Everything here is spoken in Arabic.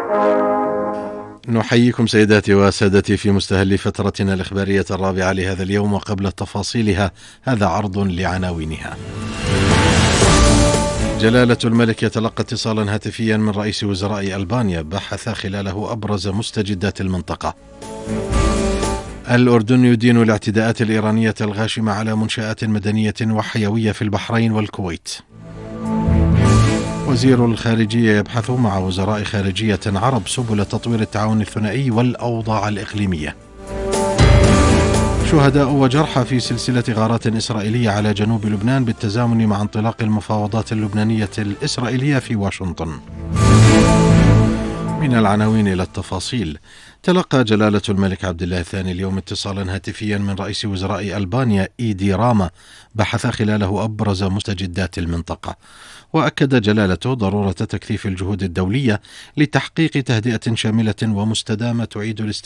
نحييكم سيداتي وسادتي في مستهل فترتنا الإخبارية الرابعة لهذا اليوم، وقبل تفاصيلها هذا عرض لعناوينها. جلالة الملك يتلقى اتصالا هاتفيا من رئيس وزراء ألبانيا بحث خلاله أبرز مستجدات المنطقة. الأردن يدين الاعتداءات الإيرانية الغاشمة على منشآت مدنية وحيوية في البحرين والكويت. وزير الخارجية يبحث مع وزراء خارجية عرب سبل تطوير التعاون الثنائي والأوضاع الإقليمية. شهداء وجرحى في سلسلة غارات إسرائيلية على جنوب لبنان بالتزامن مع انطلاق المفاوضات اللبنانية الإسرائيلية في واشنطن. من العناوين إلى التفاصيل. تلقى جلالة الملك عبد الله الثاني اليوم اتصالا هاتفيا من رئيس وزراء ألبانيا إيدي راما بحث خلاله أبرز مستجدات المنطقة، وأكد جلالته ضرورة تكثيف الجهود الدولية لتحقيق تهدئة شاملة ومستدامة تعيد